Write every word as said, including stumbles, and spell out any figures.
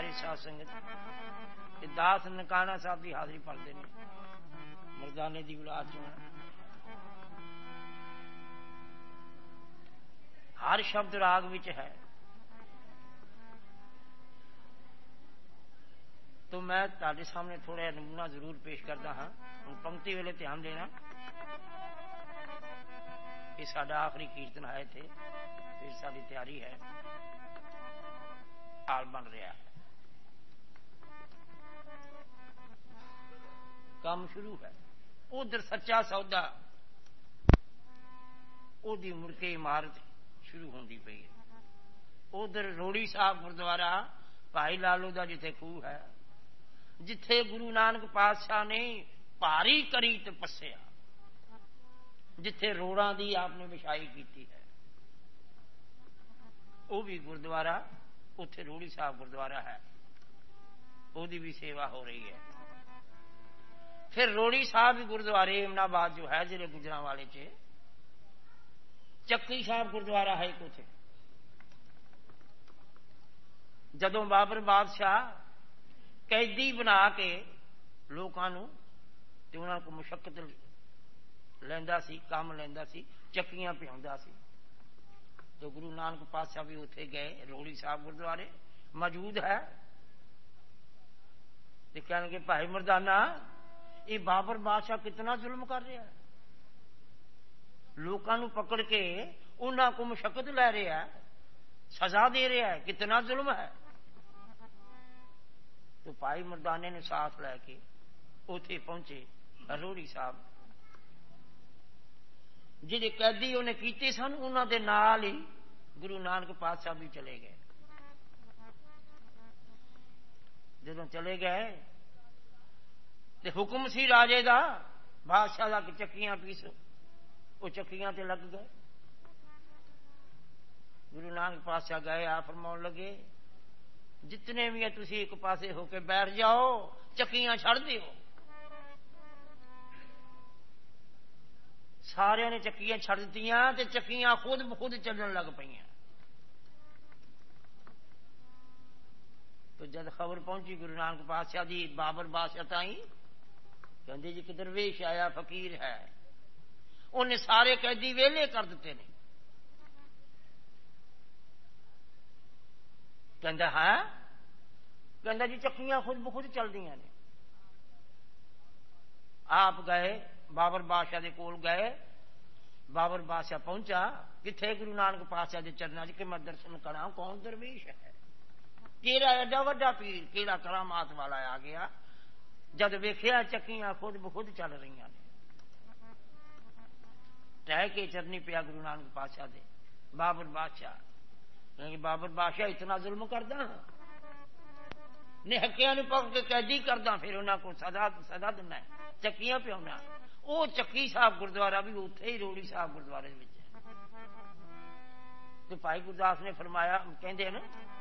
پیاری ساتھ سنگت داس نکانا صاحب کی حاضری پڑھتے ہیں مردانے کی اولاد چون ہر شبد راگ وچ ہے تو میں تہاڈے سامنے تھوڑا نمونہ ضرور پیش کرتا ہاں ہوں پنکتی ویلے دھیان دینا یہ ساڈا آخری کیرتن آئے تھے پھر ساری تیاری ہے حال بن رہا ہے کام شروع ہے ادھر سچا سودا وہ مڑ کے عمارت شروع ہوندی پئی ہے ادھر روڑی صاحب گردوارا بھائی لالو دا جتھے خوہ ہے جتھے گرو نانک پادشاہ نے پاری کری تپسیا جتھے روڑاں دی آپ نے بچھائی کیتی ہے وہ بھی گردوارا اتنے روڑی صاحب گردوارا ہے وہ بھی سیوا ہو رہی ہے پھر روڑی صاحب گردوارے امن آباد جو ہے ضلع گجرانوالے چ چکی صاحب گردوارا ہے ایک اتنے جدوں بابر بادشاہ قیدی بنا کے لوگوں تے انہاں کو مشقت لیندا سی کام لیندا سی چکیاں پیاوندا سی تو گرو نانک پادشاہ بھی اتنے گئے روڑی صاحب گردوارے موجود ہے تے کہنے کہ بھائی مردانہ یہ بابر بادشاہ کتنا ظلم کر رہا ہے لوگوں پکڑ کے انہاں کو مشقت لے رہا ہے سزا دے رہا ہے کتنا ظلم ہے تو بھائی مردانے نے ساتھ لے کے اتنے پہنچے روڑی صاحب جہے قیدی انہیں کیتے سن انہوں دے نال ہی گرو نانک پادشاہ بھی چلے گئے جدوں چلے گئے تے حکم سی راجے دا بادشاہ دا کہ چکیاں پیسو وہ چکیاں تے لگ گئے گرو نانک پادشاہ گئے آ فرماؤن لگے جتنے بھی ہیں تسی ایک پاسے ہو کے بیٹھ جاؤ چکیاں چھڑ دیو سارے نے چکیاں چھڑ دتیاں تے چکیاں خود بخود چلن لگ پئیاں تو جد خبر پہنچی گرو نانک پادشاہ دی بابر بادشاہ تائیں کہندے جی کہ درویش آیا فقیر ہے انہیں سارے قیدی ویلے کر دیتے ہیں کہندا ہاں کہندا جی چکیاں خود بخود چل دیا نے آپ گئے بابر بادشاہ دے کول گئے بابر بادشاہ پہنچا کتنے گرو نانک پادشاہ دے چرنا چ کہ میں درشن کرا کون درویش ہے کیڑا ایڈا وڈا پیر کیڑا کرامات والا آ گیا جد ویکھیا چکیاں خود بخود چل رہی نے ٹہ کے چرنی پیا گرو نانک پادشاہ دے بابر بادشاہ بابر بادشاہ اتنا ظلم کردا نہکیاں نو پکڑ کے قیدی کردا پھر انہاں کو سزا سزا دینا چکیاں پیاونا وہ چکی صاحب گردوارا بھی اتنے ہی روڑی صاحب گردوارے تو بھائی گرداس نے فرمایا کہندے نا